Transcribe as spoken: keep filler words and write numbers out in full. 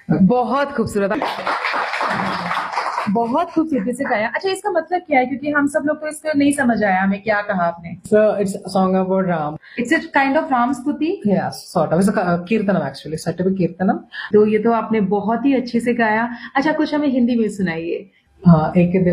बहुत खूबसूरत, बहुत खूबसूरती से गाया। अच्छा, इसका मतलब क्या है? क्योंकि हम सब लोग तो इसको नहीं समझ आया, हमें क्या कहा आपने? So it's a song about Ram. It's it kind of Ram स्तुति? Yes, sort of. It's a uh, kirtanam actually. Set to be kirtanam. तो ये तो आपने बहुत ही अच्छे से गाया। अच्छा, कुछ हमें हिंदी में सुनाइए। हाँ, एक